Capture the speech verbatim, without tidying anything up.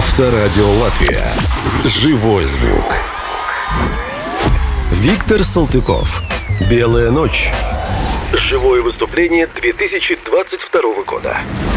Авторадио Латвия. Живой звук. Виктор Салтыков. «Белая ночь». Живое выступление две тысячи двадцать второго года.